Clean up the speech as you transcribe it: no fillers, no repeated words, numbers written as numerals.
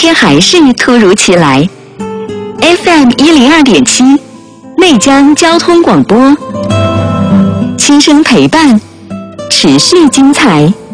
天还是突如其来。FM 102.7，内江交通广播，轻声陪伴，持续精彩。